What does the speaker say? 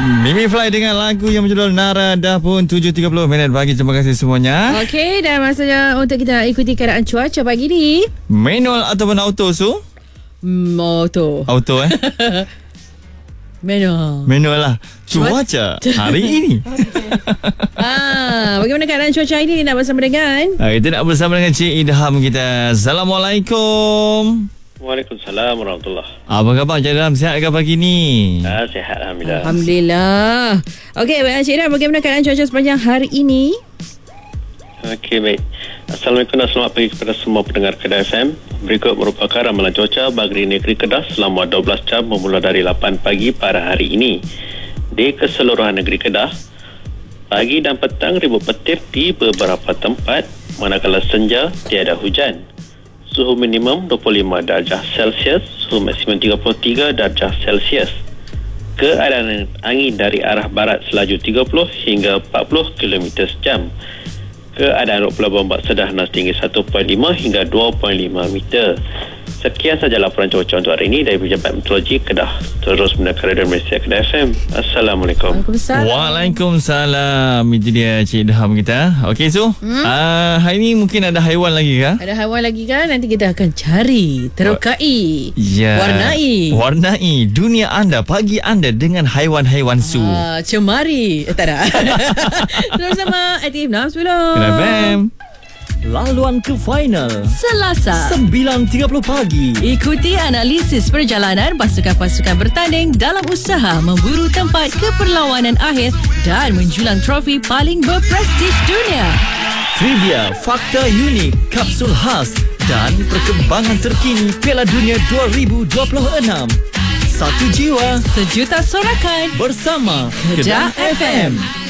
Mimi Fly dengan lagu yang berjudul Nara. Dah pun 7.30 minit pagi. Terima kasih semuanya. Okey, dan masanya untuk kita ikuti keadaan cuaca pagi ni. Manual ataupun auto, Su? Auto Manual lah. Cuaca hari ini. Bagaimana keadaan cuaca ini? Nak bersama dengan kita nak bersama dengan Cik Idham kita. Assalamualaikum. Waalaikumsalam warahmatullahi. Apa khabar Cik Idham? Sihat ke pagi ni? Sihat Alhamdulillah. Alhamdulillah. Okey, Cik Idham, bagaimana keadaan cuaca sepanjang hari ini? Okey, baik. Assalamualaikum dan selamat pagi kepada semua pendengar Kedah FM. Berikut merupakan ramalan cuaca bagi negeri Kedah selama 12 jam bermula dari 8 pagi pada hari ini. Di keseluruhan negeri Kedah, pagi dan petang ribut petir di beberapa tempat, manakala senja tiada hujan. Suhu minimum 25 darjah Celsius, suhu maksimum 33 darjah Celsius. Keadaan angin dari arah barat selaju 30 hingga 40 km sejam. Keadaan rop pelabuhan Bak Sedah setinggi 1.5 hingga 2.5 meter. Sekian sahaja laporan cuaca untuk hari ini dari Pejabat Meteorologi Kedah. Terus mendengar Radio Malaysia Kedah FM. Assalamualaikum. Waalaikumsalam. Itu dia Cik Idham kita. Okey, Su. Hari ini mungkin ada haiwan lagi kah? Ada haiwan lagi kan? Nanti kita akan cari, terokai, warnai dunia anda, pagi anda dengan haiwan-haiwan, Su. Cemari. Tak ada. Terus sama Aktif 6.10 Kedah FM. Laluan ke final Selasa 9.30 pagi. Ikuti analisis perjalanan pasukan-pasukan bertanding dalam usaha memburu tempat ke perlawanan akhir dan menjulang trofi paling berprestij dunia. Trivia, fakta unik, kapsul khas dan perkembangan terkini Piala Dunia 2026. Satu jiwa, sejuta sorakan bersama Kedah FM.